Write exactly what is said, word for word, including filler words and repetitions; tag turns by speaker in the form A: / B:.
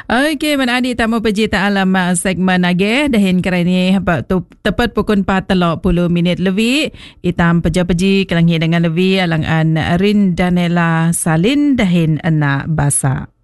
A: Okey, mana adik tamu peji alam segmen agih dahin kerani tepat pukul empat puluh minit lebih. Itam peja-peji kelanghi dengan lebih alangan Rin Danela Salin dahin anak basa.